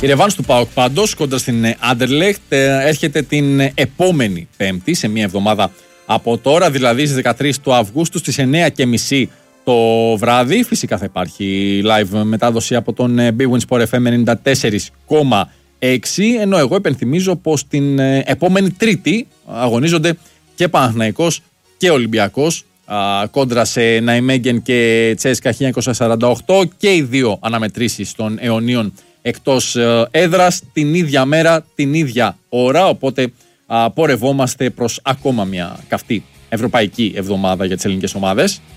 Η ρεβάνς του ΠΑΟΚ πάντως κόντρα στην Άντερλεχτ έρχεται την επόμενη Πέμπτη, σε μία εβδομάδα από τώρα, δηλαδή στις 13 του Αυγούστου στις 9:30 το βράδυ. Φυσικά θα υπάρχει live μετάδοση από τον Big Win Sport FM 94,6, ενώ εγώ υπενθυμίζω πως την επόμενη Τρίτη αγωνίζονται και Παναθηναϊκός και Ολυμπιακός κόντρα σε Ναϊμέγγεν και Τσέσκα 1948, και οι δύο αναμετρήσεις των αιωνίων εκτός έδρας την ίδια μέρα, την ίδια ώρα, οπότε πορευόμαστε προς ακόμα μια καυτή ευρωπαϊκή εβδομάδα για τις ελληνικές ομάδες.